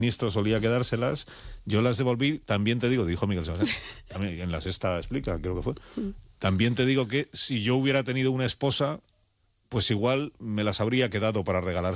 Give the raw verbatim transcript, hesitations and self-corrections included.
ministro solía quedárselas, yo las devolví, también te digo, dijo Miguel Sebastián, también en la Sexta explica, creo que fue, también te digo que si yo hubiera tenido una esposa, pues igual me las habría quedado para regalar.